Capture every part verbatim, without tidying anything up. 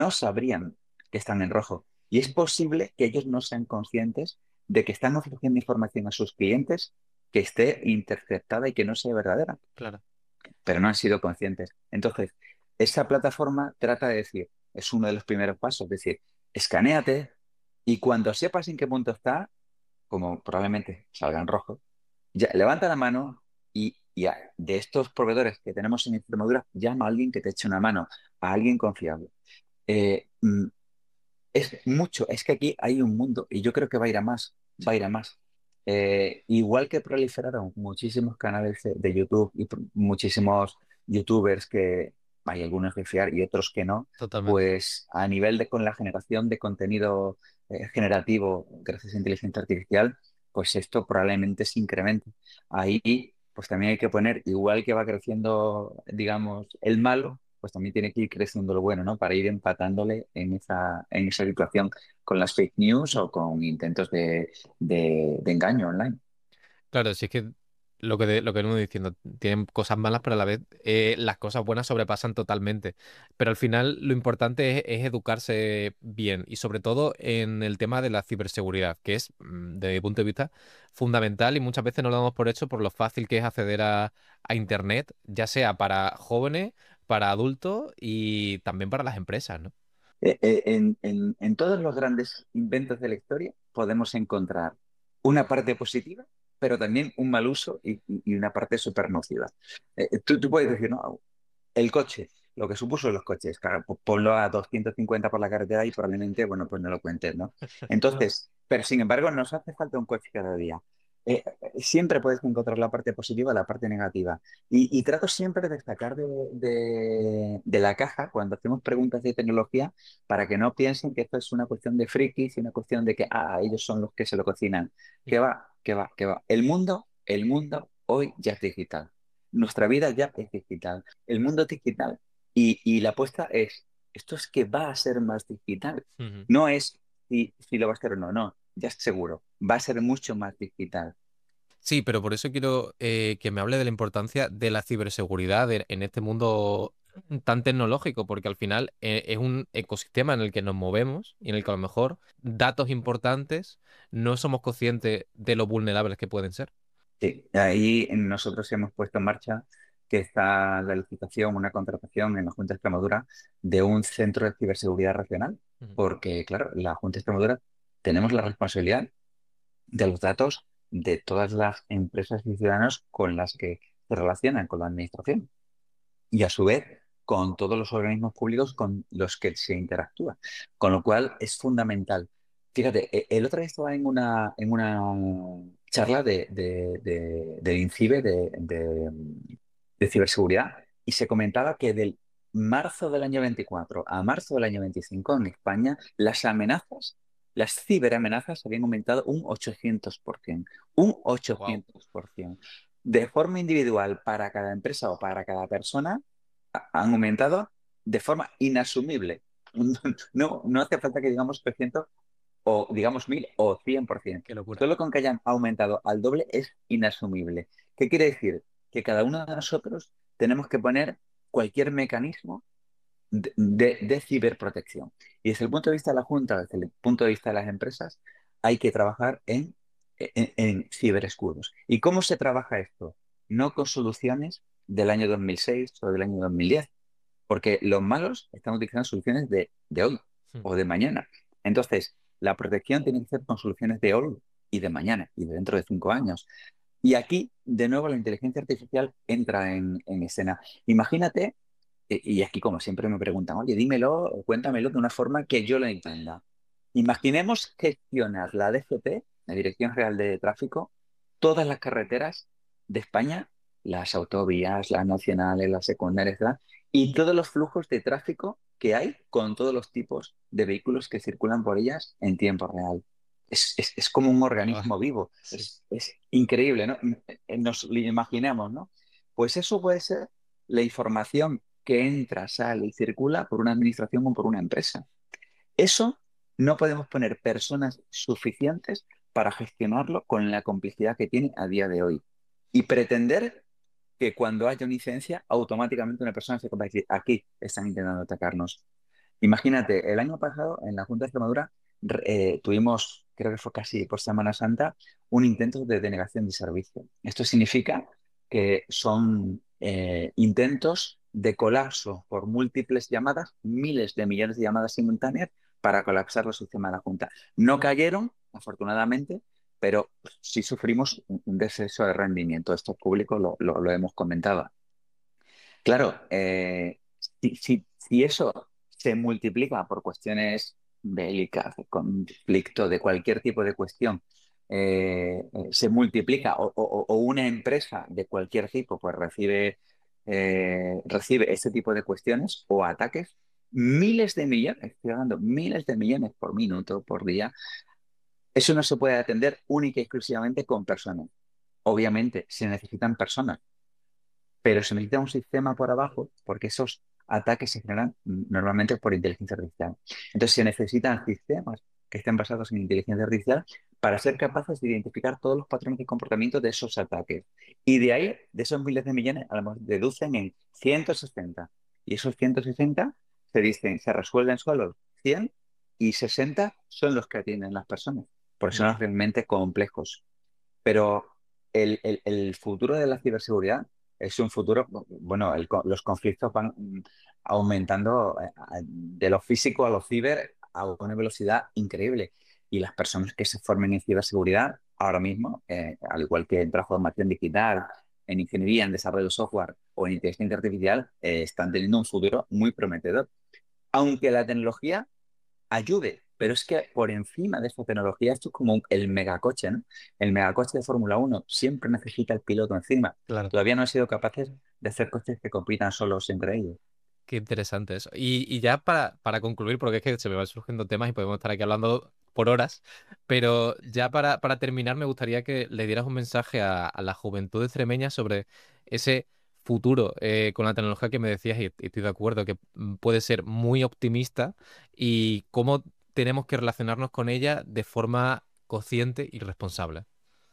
no sabrían que están en rojo. Y es posible que ellos no sean conscientes de que están ofreciendo información a sus clientes que esté interceptada y que no sea verdadera, Claro. pero no han sido conscientes. Entonces, esa plataforma trata de decir, es uno de los primeros pasos, es decir, escanéate y cuando sepas en qué punto está, como probablemente salga en rojo, ya, levanta la mano y, y a- de estos proveedores que tenemos en Extremadura, llama a alguien que te eche una mano, a alguien confiable. Eh, mm, es mucho, es que aquí hay un mundo y yo creo que va a ir a más, va a ir a más. Eh, igual que proliferaron muchísimos canales de, de YouTube y pr- muchísimos YouTubers que hay algunos de fiar y otros que no, Totalmente. pues a nivel de con la generación de contenido eh, generativo gracias a inteligencia artificial, pues esto probablemente se incremente. Ahí pues también hay que poner, igual que va creciendo, digamos, el malo, pues también tiene que ir creciendo lo bueno, ¿no? Para ir empatándole en esa, en esa situación con las fake news o con intentos de, de, de engaño online. Claro, si es que lo que, de- lo que venimos diciendo, tienen cosas malas, pero a la vez eh, las cosas buenas sobrepasan totalmente. Pero al final lo importante es, es educarse bien y sobre todo en el tema de la ciberseguridad, que es, mm, desde mi punto de vista, fundamental y muchas veces no lo damos por hecho por lo fácil que es acceder a, a Internet, ya sea para jóvenes, para adultos y también para las empresas, ¿no? Eh, eh, en, en- en todos los grandes inventos de la historia podemos encontrar una parte positiva, pero también un mal uso y, y- y una parte súper nociva. Eh, eh, tú, tú puedes decir, no, el coche, lo que supuso los coches, claro, po- ponlo a doscientos cincuenta por la carretera y probablemente, bueno, pues no lo cuentes, ¿no? Entonces, pero sin embargo, nos hace falta un coche cada día. Eh, eh, siempre puedes encontrar la parte positiva, la parte negativa. Y, y trato siempre de destacar de, de- de la caja cuando hacemos preguntas de tecnología para que no piensen que esto es una cuestión de frikis y una cuestión de que, ah, ellos son los que se lo cocinan. Que va, que va, que va. El mundo, el mundo hoy ya es digital. Nuestra vida ya es digital. El mundo es digital. Y, y la apuesta es, esto es que va a ser más digital. Ujú. No es si, si lo va a ser o no, no, ya es seguro. Va a ser mucho más digital. Sí, pero por eso quiero eh, que me hable de la importancia de la ciberseguridad en, en este mundo tan tecnológico, porque al final eh, es un ecosistema en el que nos movemos y en el que a lo mejor datos importantes no somos conscientes de lo vulnerables que pueden ser. Sí, ahí nosotros hemos puesto en marcha que está la licitación, una contratación en la Junta de Extremadura de un centro de ciberseguridad regional, Ujú. porque, claro, la Junta de Extremadura tenemos la responsabilidad de los datos de todas las empresas y ciudadanos con las que se relacionan con la administración y a su vez con todos los organismos públicos con los que se interactúa. Con lo cual es fundamental. Fíjate, e- el otro día estaba en una, en una charla de, de, de- del INCIBE de, de, de ciberseguridad y se comentaba que del marzo del año veinticuatro a marzo del año veinticinco en España las amenazas, las ciberamenazas habían aumentado un ochocientos por ciento. Un Wow. ochocientos por ciento. De forma individual para cada empresa o para cada persona han aumentado de forma inasumible. No, no hace falta que digamos trescientos o digamos mil o cien por ciento. Qué locura. Solo con que hayan aumentado al doble es inasumible. ¿Qué quiere decir? Que cada uno de nosotros tenemos que poner cualquier mecanismo de, de- de ciberprotección. Y desde el punto de vista de la Junta, desde el punto de vista de las empresas, hay que trabajar en, en, en ciberescudos. ¿Y cómo se trabaja esto? No con soluciones del año dos mil seis o del año dos mil diez, porque los malos están utilizando soluciones de, de hoy o de mañana. Entonces, la protección tiene que ser con soluciones de hoy y de mañana y de dentro de cinco años. Y aquí, de nuevo, la inteligencia artificial entra en, en escena. Imagínate, y y aquí como siempre me preguntan, oye, dímelo o cuéntamelo de una forma que yo lo entienda. Imaginemos gestionar la D G T, la Dirección General de Tráfico, todas las carreteras de España, las autovías, las nacionales, las secundarias, ¿verdad? Y todos los flujos de tráfico que hay con todos los tipos de vehículos que circulan por ellas en tiempo real. Es, es- es como un Ah, organismo vivo. sí. Es, es increíble, ¿no? Eh, Nos lo imaginamos, ¿no? Pues eso puede ser la información que entra, sale y circula por una administración o por una empresa. Eso no podemos poner personas suficientes para gestionarlo con la complicidad que tiene a día de hoy. Y pretender que cuando haya una incidencia, automáticamente una persona se va a decir, aquí están intentando atacarnos. Imagínate, el año pasado en la Junta de Extremadura re- eh, tuvimos, creo que fue casi por Semana Santa, un intento de denegación de servicio. Esto significa que son eh, intentos de colapso por múltiples llamadas, miles de millones de llamadas simultáneas para colapsar el sistema de la Junta. No cayeron, afortunadamente, pero sí sufrimos un un descenso de rendimiento. Esto público lo, lo- lo hemos comentado. Claro, eh, si, si- si eso se multiplica por cuestiones bélicas, de conflicto, de cualquier tipo de cuestión, eh, eh, se multiplica o, o- o una empresa de cualquier tipo pues recibe, eh, recibe ese tipo de cuestiones o ataques, miles de millones, estoy hablando miles de millones por minuto, por día, eso no se puede atender única y exclusivamente con personas. Obviamente, se necesitan personas, pero se necesita un sistema por abajo porque esos ataques se generan mm, normalmente por inteligencia artificial. Entonces se necesitan sistemas que estén basados en inteligencia artificial para ser capaces de identificar todos los patrones de comportamiento de esos ataques. Y de ahí, de esos miles de millones, a lo mejor deducen en ciento sesenta. Y esos ciento sesenta se dicen, se resuelven solo cien y sesenta son los que atienden las personas, porque son Ya. los realmente complejos. Pero el, el- el futuro de la ciberseguridad es un futuro, bueno, el co- los conflictos van mm, aumentando eh, a- de lo físico a lo ciber a una velocidad increíble. Y las personas que se formen en ciberseguridad ahora mismo, eh, al igual que en transformación digital, en ingeniería, en desarrollo de software o en inteligencia artificial, eh, están teniendo un futuro muy prometedor. Aunque la tecnología ayude, pero es que por encima de esta tecnología, esto es como un- el megacoche, ¿no? El megacoche de Fórmula Uno siempre necesita el piloto encima. Claro. Todavía no han sido capaces de hacer coches que compitan solos entre ellos. Qué interesante eso. Y, y ya para, para concluir, porque es que se me van surgiendo temas y podemos estar aquí hablando por horas, pero ya para, para terminar me gustaría que le dieras un mensaje a, a la juventud extremeña sobre ese futuro eh, con la tecnología que me decías y, y estoy de acuerdo que mm, puede ser muy optimista y cómo tenemos que relacionarnos con ella de forma consciente y responsable.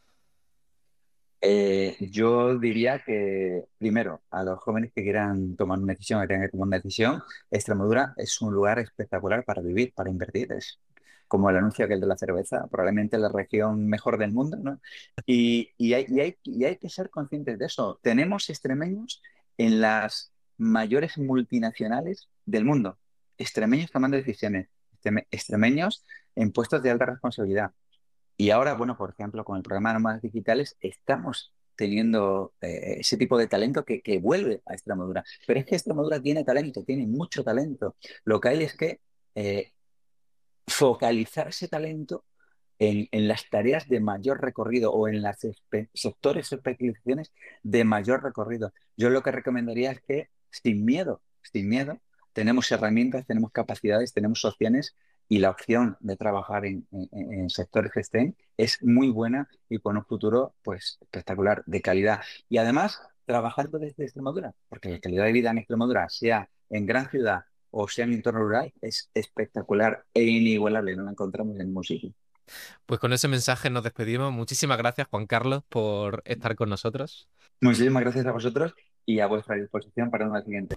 Eh, yo diría que, primero, a los jóvenes que quieran tomar una decisión, que tengan que tomar una decisión, Extremadura es un lugar espectacular para vivir, para invertir. Es como el anuncio aquel de la cerveza, probablemente la región mejor del mundo, ¿no? Y, y hay, y hay- y hay que ser conscientes de eso. Tenemos extremeños en las mayores multinacionales del mundo. Extremeños tomando decisiones, extreme- extremeños en puestos de alta responsabilidad. Y ahora, bueno, por ejemplo, con el programa de Nómadas Digitales estamos teniendo eh, ese tipo de talento que, que vuelve a Extremadura. Pero es que Extremadura tiene talento, tiene mucho talento. Lo que hay es que eh, focalizar ese talento en, en las tareas de mayor recorrido o en los sectores o especializaciones de mayor recorrido. Yo lo que recomendaría es que sin miedo, sin miedo, tenemos herramientas, tenemos capacidades, tenemos opciones y la opción de trabajar en, en- en sectores que estén es muy buena y con un futuro pues espectacular, de calidad. Y además, trabajando desde Extremadura, porque la calidad de vida en Extremadura, sea en gran ciudad o sea en entorno rural, es espectacular e inigualable, no la encontramos en ningún sitio. Pues con ese mensaje nos despedimos. Muchísimas gracias, Juan Carlos, por estar con nosotros. Muchísimas gracias a vosotros y a vuestra disposición para una siguiente.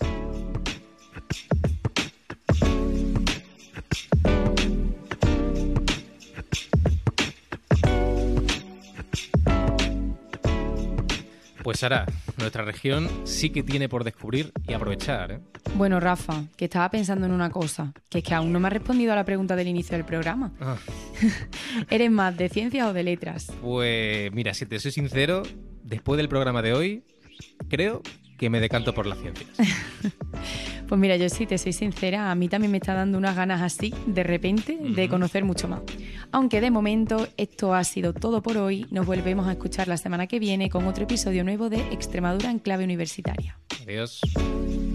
Pues Sara, nuestra región sí que tiene por descubrir y aprovechar, ¿eh? Bueno, Rafa, que estaba pensando en una cosa, que es que aún no me has respondido a la pregunta del inicio del programa. Ah, ¿Eres más de ciencias o de letras? Pues mira, si te soy sincero, después del programa de hoy, creo que me decanto por las ciencias. Pues mira, yo sí te soy sincera, a mí también me está dando unas ganas así, de repente, de Ujú. conocer mucho más. Aunque de momento esto ha sido todo por hoy, nos volvemos a escuchar la semana que viene con otro episodio nuevo de Extremadura en clave universitaria. Adiós.